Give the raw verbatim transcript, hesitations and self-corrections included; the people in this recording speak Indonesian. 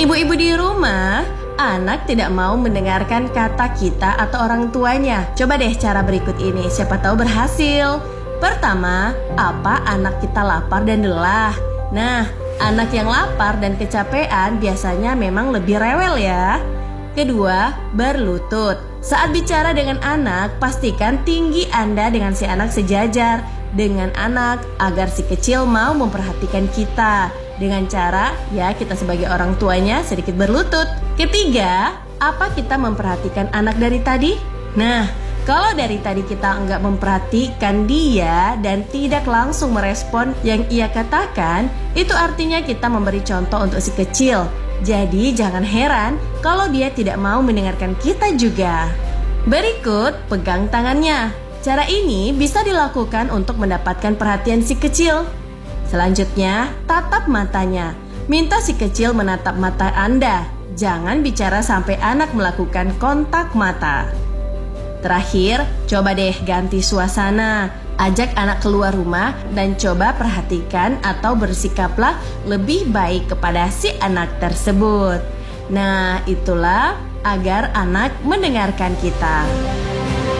Ibu-ibu di rumah, anak tidak mau mendengarkan kata kita atau orang tuanya. Coba deh cara berikut ini, siapa tahu berhasil. Pertama, apa anak kita lapar dan lelah? Nah, anak yang lapar dan kecapean biasanya memang lebih rewel ya. Kedua, berlutut. Saat bicara dengan anak, pastikan tinggi Anda dengan si anak sejajar dengan anak agar si kecil mau memperhatikan kita. Dengan cara, ya kita sebagai orang tuanya sedikit berlutut. Ketiga, apa kita memperhatikan anak dari tadi? Nah, kalau dari tadi kita enggak memperhatikan dia dan tidak langsung merespon yang ia katakan, itu artinya kita memberi contoh untuk si kecil. Jadi jangan heran kalau dia tidak mau mendengarkan kita juga. Berikut, pegang tangannya. Cara ini bisa dilakukan untuk mendapatkan perhatian si kecil. Selanjutnya, tatap matanya. Minta si kecil menatap mata Anda. Jangan bicara sampai anak melakukan kontak mata. Terakhir, coba deh ganti suasana. Ajak anak keluar rumah dan coba perhatikan atau bersikaplah lebih baik kepada si anak tersebut. Nah, itulah agar anak mendengarkan kita.